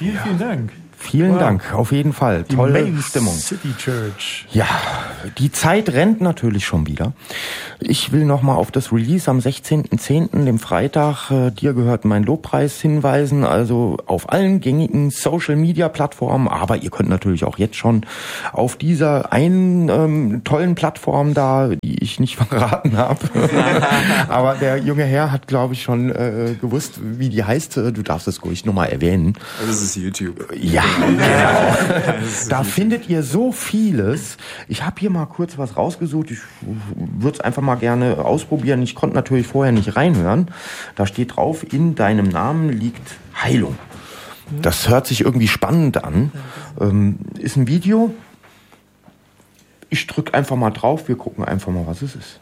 Vielen Dank. Vielen Dank, auf jeden Fall. Die Tolle Main Stimmung. City Church. Ja, die Zeit rennt natürlich schon wieder. Ich will nochmal auf das Release am 16.10., dem Freitag, dir gehört mein Lobpreis hinweisen, also auf allen gängigen Social-Media-Plattformen, aber ihr könnt natürlich auch jetzt schon auf dieser einen tollen Plattform da, die ich nicht verraten habe, aber der junge Herr hat, glaube ich, schon gewusst, wie die heißt. Du darfst es ruhig nochmal erwähnen. Das ist YouTube. Ja, genau. Da findet ihr so vieles. Ich habe hier mal kurz was rausgesucht. Ich würde es einfach mal gerne ausprobieren. Ich konnte natürlich vorher nicht reinhören. Da steht drauf, in deinem Namen liegt Heilung. Das hört sich irgendwie spannend an. Ist ein Video. Ich drücke einfach mal drauf. Wir gucken einfach mal, was es ist.